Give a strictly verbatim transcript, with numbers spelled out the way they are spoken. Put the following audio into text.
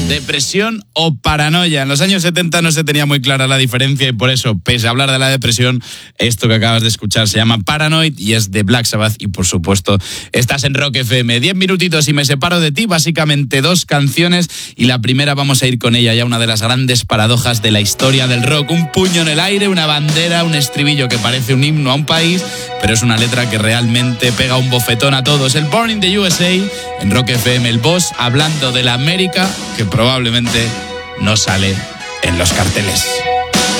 ¿Depresión o paranoia? En los años setenta no se tenía muy clara la diferencia y por eso, pese a hablar de la depresión, esto que acabas de escuchar se llama Paranoid y es de Black Sabbath y por supuesto estás en Rock F M. Diez minutitos y me separo de ti, básicamente dos canciones y la primera vamos a ir con ella, ya una de las grandes paradojas de la historia del rock. Un puño en el aire, una bandera, un estribillo que parece un himno a un país, pero es una letra que realmente pega un bofetón a todos. El Born in the U S A, en Rock F M, el boss hablando de la América que probablemente no sale en los carteles.